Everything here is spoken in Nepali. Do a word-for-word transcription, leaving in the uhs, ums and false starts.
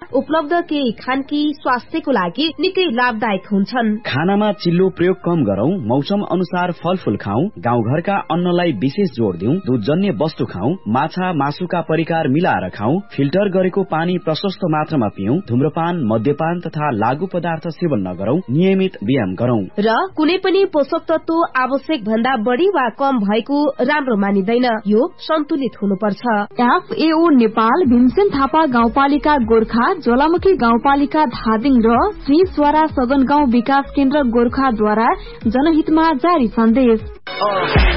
उपलब्ध केही खानकी स्वास्थ्यको लागि निकै लाभदायक हुन्छन्। खानामा चिल्लो प्रयोग कम गरौं, मौसम अनुसार फलफूल खाऊ, गाउँघरका अन्नलाई विशेष जोड़ दिउँ, दूधजन्य वस्तु खाऊ, माछा मासुका परिकार मिलाएर खाऊ, फिल्टर गरेको पानी प्रशस्त मात्रामा पिउँ, धूम्रपान, मद्यपान तथा लागू पदार्थ सेवन नगरौं, नियमित व्यायाम गरौं। र कुनै पनि पोषक तत्व आवश्यक भन्दा बढी वा कम भएको राम्रो मानिँदैन। यो सन्तुलित हुनुपर्छ। एफएओ नेपाल, भीमसेन थापा गाउँपालिका गोर्खा, ज्वालामुखी गाउँपालिका धादिङ र श्री स्वरा सदन गाउँ विकास केन्द्र गोर्खाद्वारा जनहितमा जारी सन्देश।